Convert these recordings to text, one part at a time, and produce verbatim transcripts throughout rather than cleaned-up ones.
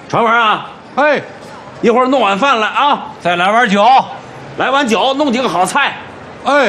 传文啊， 哎， 一会儿弄碗饭来啊， 再来碗酒， 来碗酒，弄几个好菜。 哎，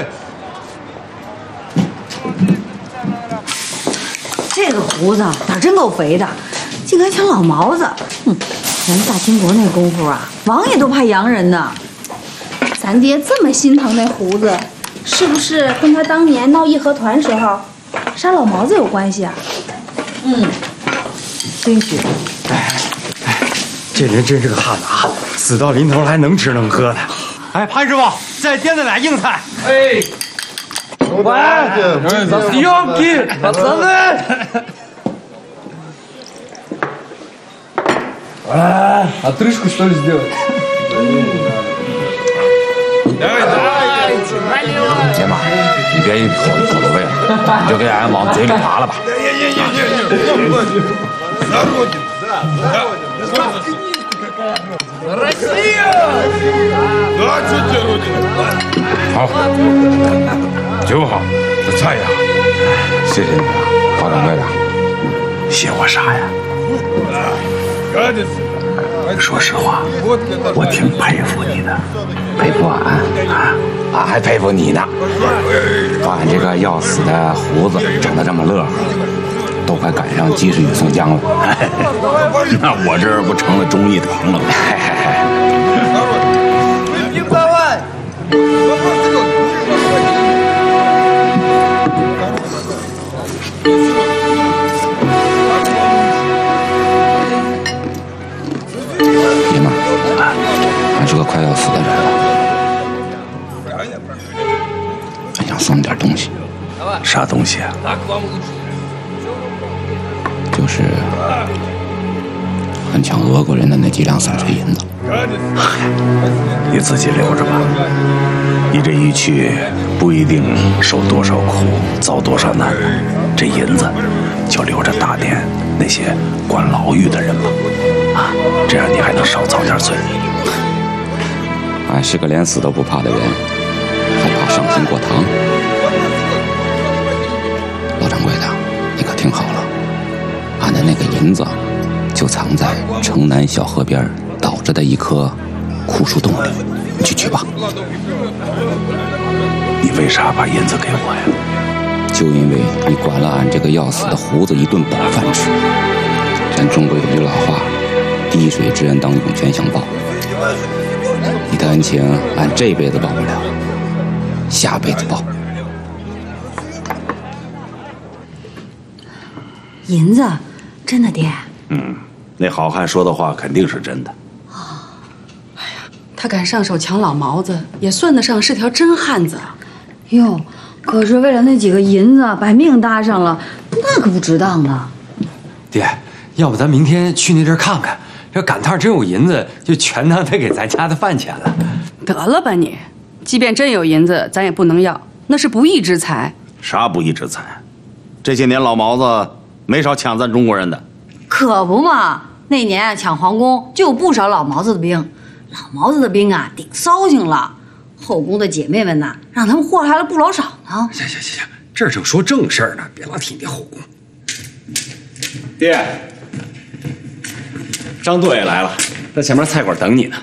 这个胡子哪真够肥的，竟敢抢老毛子！哼，咱大清国那功夫啊，王爷都怕洋人呢。 咱爹这么心疼那胡子，是不是跟他当年闹义和团时候杀老毛子有关系啊？ 嗯，兴许。 哎哎，这人真是个汉子啊，死到临头还能吃能喝的。哎，潘师傅，再点那俩硬菜。哎。 喂， Съемки, пацаны! А, отрыжку что ли сделать? 姐妈，你别一口一口的喂了，你就给俺往嘴里扒了吧。好，酒好，这菜也好，谢谢你啊，高掌柜的。 谢我啥呀？说实话，我挺佩服你的。 佩服俺啊，俺还佩服你呢。把俺这个要死的胡子整得这么乐呵，都快赶上及时雨宋江了。 那我这不成了忠义堂了吗？ 爷们儿，俺是个快要死的人了，俺想送你点东西。 啥东西啊？ 就是俺抢俄国人的那几两散碎银子。 你自己留着吧，你这一去不一定受多少苦，遭多少难，这银子就留着打点那些关牢狱的人吧，啊，这样你还能少遭点罪。 俺是个连死都不怕的人，还怕伤心过堂？老掌柜的，你可听好了，俺的那个银子就藏在城南小河边倒着的一棵枯树洞里，你去取吧。 你为啥把银子给我呀？ 就因为你管了俺这个要死的胡子一顿饱饭吃。咱中国有句老话，滴水之恩当涌泉相报。你的恩情俺这辈子报不了，下辈子报。 银子，真的爹？ 嗯，那好汉说的话肯定是真的。 他敢上手抢老毛子，也算得上是条真汉子。 哟，可是为了那几个银子，把命搭上了，那可不值当呢。 爹，要不咱明天去那地儿看看？这赶趟真有银子，就全当他给咱家的饭钱了。 得了吧你，即便真有银子，咱也不能要，那是不义之财。 啥不义之财？这些年老毛子没少抢咱中国人的。 可不嘛，那年抢皇宫就有不少老毛子的兵，老毛子的兵啊顶骚性了，后宫的姐妹们呐，让他们祸害了不老少呢。 行行行行，这儿正说正事儿呢，别老提你后宫。爹，张舵也来了，在前面菜馆等你呢。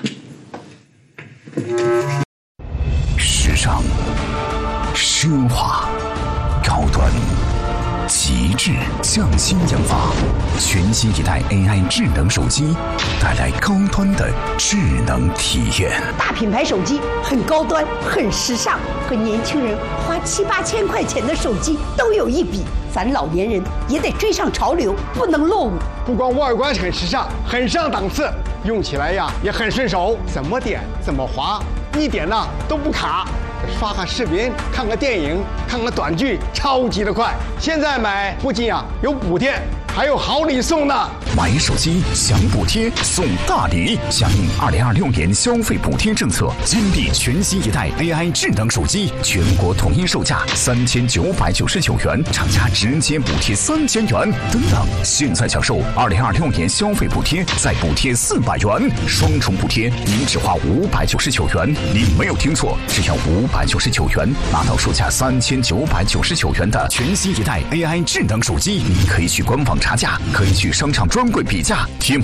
时尚、奢华、高端、极致匠心研发，全新一代 A I 智能手机，带来高端的智能体验。 大品牌手机很高端、很时尚，和年轻人花七八千块钱的手机都有一比。咱老年人也得追上潮流，不能落伍。 不光外观很时尚，很上档次，用起来呀也很顺手，怎么点怎么滑，一点呢都不卡。刷个视频，看个电影，看个短剧，超级的快。现在买不仅啊有补贴，还有好礼送呢。 买手机享补贴送大礼，响应二零二六年消费补贴政策，金币全新一代 A I 智能手机，全国统一售价三千九百九十九元，厂家直接补贴三千元。等等，现在享受二零二六年消费补贴，再补贴四百元，双重补贴，您只花五百九十九元。您没有听错，只要五百九十九元，拿到售价三千九百九十九元的全新一代 A I 智能手机。您可以去官网查价，可以去商场专柜比价，贴。